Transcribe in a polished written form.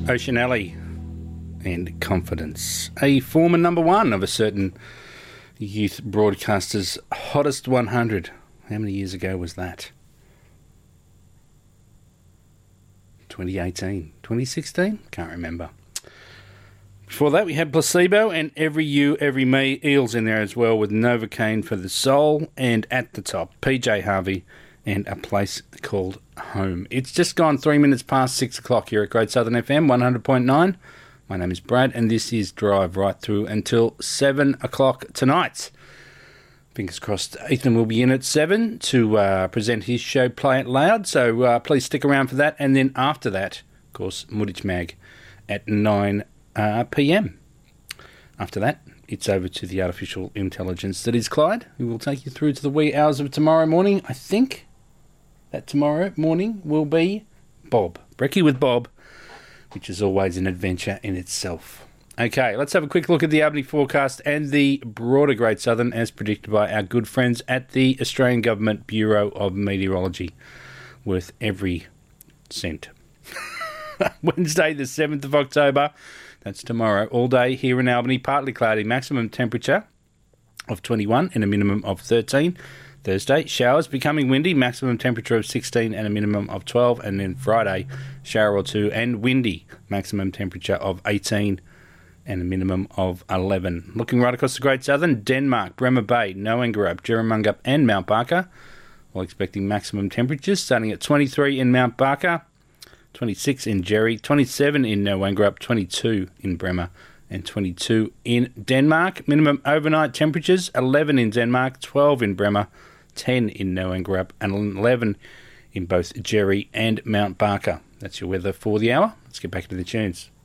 Ocean Alley and Confidence. A former number one of a certain youth broadcaster's Hottest 100. How many years ago was that? 2018? 2016? Can't remember. Before that, we had Placebo and Every You, Every Me. Eels in there as well with Novocaine for the Soul. And at the top, PJ Harvey and A Place Called Home. It's just gone 3 minutes past 6 o'clock here at Great Southern FM 100.9. My name is Brad, and this is Drive right through until 7 o'clock tonight. Fingers crossed Ethan will be in at 7 to present his show Play It Loud, so please stick around for that. And then after that, of course, Muditch Mag at 9 p.m. After that, it's over to the artificial intelligence that is Clyde, who will take you through to the wee hours of tomorrow morning. I think that tomorrow morning will be Bob. Brekkie with Bob, which is always an adventure in itself. Okay, let's have a quick look at the Albany forecast and the broader Great Southern as predicted by our good friends at the Australian Government Bureau of Meteorology. Worth every cent. Wednesday, the 7th of October. That's tomorrow. All day here in Albany, partly cloudy, maximum temperature of 21 and a minimum of 13. Thursday, showers becoming windy, maximum temperature of 16 and a minimum of 12. And then Friday, shower or two and windy, maximum temperature of 18 and a minimum of 11. Looking right across the Great Southern, Denmark, Bremer Bay, Noangarup, Jerramungup and Mount Barker. While expecting maximum temperatures starting at 23 in Mount Barker, 26 in Jerry, 27 in Noangarup, 22 in Bremer, and 22 in Denmark. Minimum overnight temperatures, 11 in Denmark, 12 in Bremer, 10 in Noangarup, and 11 in both Jerry and Mount Barker. That's your weather for the hour. Let's get back to the tunes.